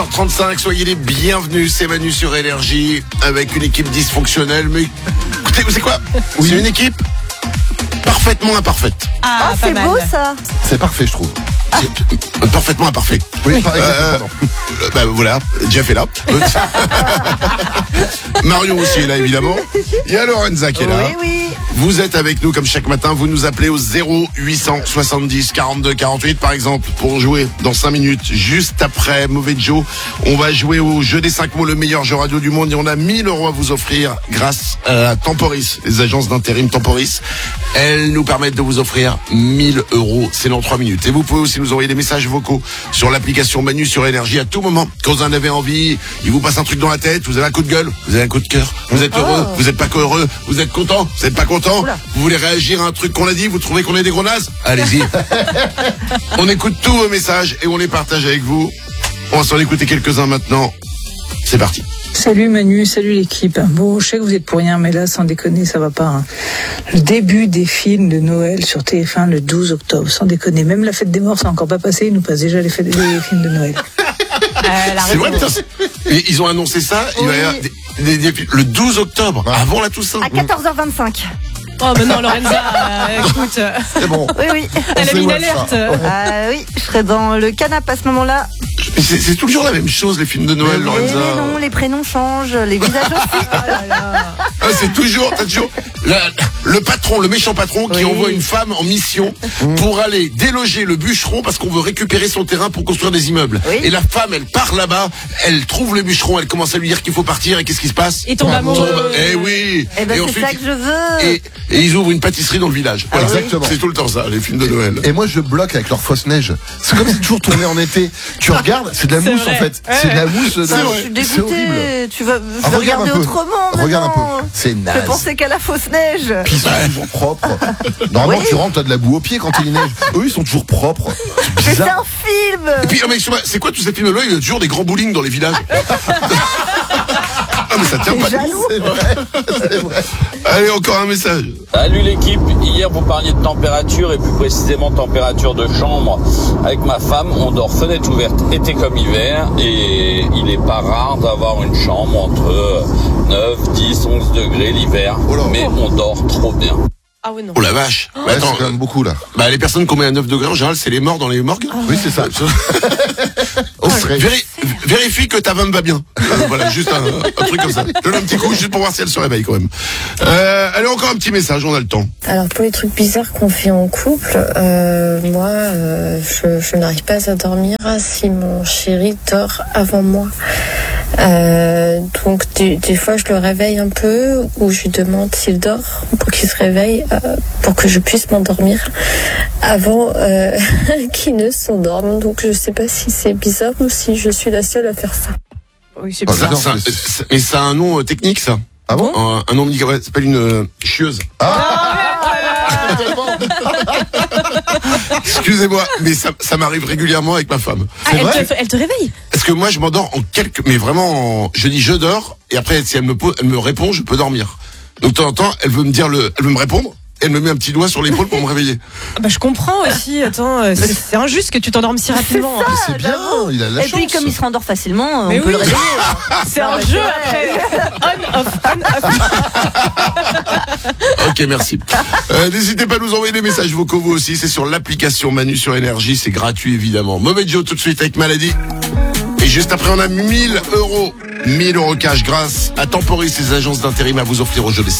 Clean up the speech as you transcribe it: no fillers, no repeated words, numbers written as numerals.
35, soyez les bienvenus, c'est Manu sur Énergie avec une équipe dysfonctionnelle, mais écoutez, vous savez quoi ? Oui. C'est une équipe parfaitement imparfaite. Ah, c'est beau ça. C'est parfait, je trouve. Parfaitement imparfait. Oui, par exemple. Voilà, Jeff est là. Marion aussi est là, évidemment. Il y a Lorenza qui est là. Oui. Vous êtes avec nous comme chaque matin. Vous nous appelez au 0870 42 48 par exemple pour jouer dans 5 minutes. Juste après Mauvais Joe, on va jouer au jeu des 5 mots, le meilleur jeu radio du monde. Et on a 1000 € à vous offrir grâce à Temporis, les agences d'intérim Temporis. Elles nous permettent de vous offrir 1000 €. C'est dans 3 minutes. Et vous pouvez aussi nous envoyer des messages vocaux sur l'application Manu sur Énergie à tout moment. Quand vous en avez envie, il vous passe un truc dans la tête, vous avez un coup de gueule, vous avez un coup de cœur, vous êtes heureux, vous êtes pas heureux, vous êtes content, vous êtes pas content, vous voulez réagir à un truc qu'on a dit, vous trouvez qu'on est des gros nazes, allez-y. On écoute tous vos messages et on les partage avec vous. On va s'en écouter quelques-uns maintenant. C'est parti. Salut Manu, salut l'équipe. Bon, je sais que vous êtes pour rien, mais là, sans déconner, ça va pas. Hein. Le début des films de Noël sur TF1 le 12 octobre, sans déconner. Même la fête des morts, c'est encore pas passé, ils nous passent déjà les films de Noël. C'est vrai, putain. Et ils ont annoncé ça, il va y avoir le 12 octobre, avant la Toussaint. À 14h25. Oh mais non Lorenza, écoute. C'est bon. Oui. Elle a mis une alerte. Oui, je serai dans le canapé à ce moment-là. Mais c'est toujours la même chose, les films de Noël, Lorenza. Mais non, les prénoms changent, les visages aussi. C'est toujours, le patron, le méchant patron qui envoie une femme en mission pour aller déloger le bûcheron parce qu'on veut récupérer son terrain pour construire des immeubles. Oui. Et la femme, elle part là-bas, elle trouve le bûcheron, elle commence à lui dire qu'il faut partir et qu'est-ce qui se passe ? Et tombe amoureux. Eh oui. Et ben c'est ça que je veux. Et ils ouvrent une pâtisserie dans le village. Voilà. Exactement. C'est tout le temps ça, les films de Noël. Et moi, je bloque avec leur fausse neige. C'est comme si c'est toujours tourné en été. Tu regardes, c'est de la mousse vrai. en fait. C'est de la mousse. Je suis dégoûtée. horrible. Tu vas Regarde regarder un peu. autrement. Regarde un maintenant. peu. C'est naze. Je pensais qu'à la fausse neige. Puis ils sont toujours propres. Normalement, tu rentres, t'as de la boue aux pieds quand il neige. Eux, ils sont toujours propres. C'est C'est bizarre. un film. Et puis, mais c'est quoi tous ces films-là ? Il y a toujours des grands bowling dans les villages. Ah mais ça tient pas. Jaloux. C'est vrai. Allez, encore un message. Salut l'équipe, hier vous parliez de température et plus précisément température de chambre. Avec ma femme, on dort fenêtre ouverte été comme hiver et il est pas rare d'avoir une chambre entre 9, 10, 11 degrés l'hiver. Mais on dort trop bien. Ah oui non. Oh la vache. Ouais, c'est quand même beaucoup là. Les personnes qu'on met à 9 degrés en général, c'est les morts dans les morgues. Oui, c'est ça. Vérifie que ta femme va bien. Voilà, juste un truc comme ça. Donne un petit coup juste pour voir si elle se réveille quand même. Allez, encore un petit message, on a le temps. Alors pour les trucs bizarres qu'on fait en couple, moi je n'arrive pas à dormir si mon chéri dort avant moi. Donc des fois je le réveille un peu ou je lui demande s'il dort pour qu'il se réveille pour que je puisse m'endormir avant qu'il ne s'endorme. Donc je sais pas si c'est bizarre ou si je suis la seule à faire ça. Oui c'est Ça, bizarre. et ça a un nom technique, ça. Ah bon? Un nom médical, ça s'appelle une chieuse. Excusez-moi, mais ça m'arrive régulièrement avec ma femme. Elle te réveille. Parce que moi, je m'endors mais vraiment, je dis je dors, et après, si elle me répond, je peux dormir. Donc, de temps en temps, elle veut me répondre, et elle me met un petit doigt sur l'épaule pour me réveiller. Je comprends aussi, attends, c'est injuste que tu t'endormes si rapidement. C'est ça. C'est bien, il a de la Et chance. puis comme il se rendort facilement, Mais on peut le réveiller. C'est un jeu après. On-off. Ok, merci. N'hésitez pas à nous envoyer des messages vocaux, vous aussi. C'est sur l'application Manu sur Énergie. C'est gratuit, évidemment. Mauvais Joe, tout de suite, avec Maladie. Et juste après, on a 1000 €. 1000 € cash grâce à Temporis, les agences d'intérim à vous offrir au jeu des